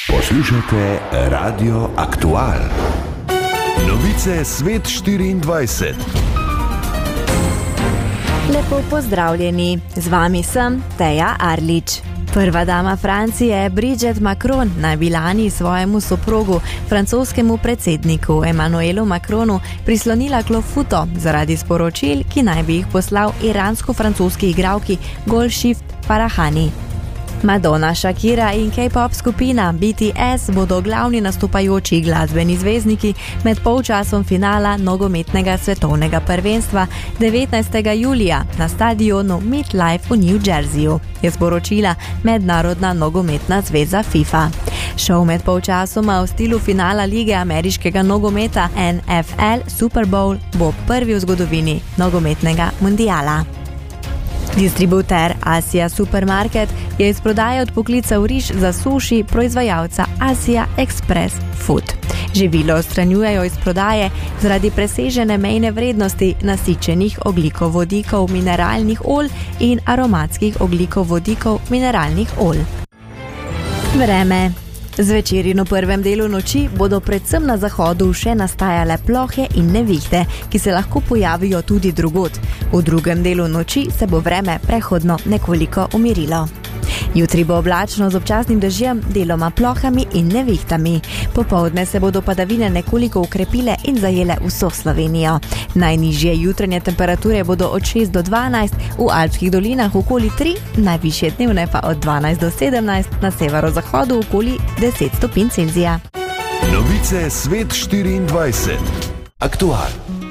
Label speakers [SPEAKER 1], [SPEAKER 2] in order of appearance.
[SPEAKER 1] Poslušajte Radio Aktual. Novice Svet 24.
[SPEAKER 2] Lepo pozdravljeni, z vami sem Teja Arlič. Prva dama Francije, Brigitte Macron, naj bi lani svojemu soprogu, francoskemu predsedniku Emmanuelu Macronu, prislonila klofuto zaradi sporočil, ki naj bi jih poslal iransko-francoski igralki Golshift Farahani. Madonna, Shakira in K-pop skupina BTS bodo glavni nastopajoči glasbeni zvezdniki med polčasom finala nogometnega svetovnega prvenstva 19. julija na stadionu MetLife v New Jerseyju, je sporočila Mednarodna nogometna zveza FIFA. Šov med polčasoma v stilu finala lige ameriškega nogometa NFL Super Bowl bo prvi v zgodovini nogometnega mundiala. Distributer Asia Supermarket je iz prodaje odpoklical riž za suši proizvajalca Asia Express Food. Živilo odstranjujejo iz prodaje zaradi presežene mejne vrednosti nasičenih ogljikovodikov mineralnih olj in aromatskih ogljikovodikov mineralnih olj. Vreme. Zvečer in v prvem delu noči bodo predvsem na zahodu še nastajale plohe in nevihte, ki se lahko pojavijo tudi drugod. V drugem delu noči se bo vreme prehodno nekoliko umirilo. Jutri bo oblačno z občasnim dežjem, deloma plohami in nevihtami. Popoldne se bodo padavine nekoliko ukrepile in zajele vso Slovenijo. Najnižje jutranje temperature bodo od 6 do 12, v alpskih dolinah okoli 3, najvišje dnevne pa od 12 do 17, na severozahodu okoli 10 stopinj Celzija.
[SPEAKER 1] Novice Svet 24. Aktual.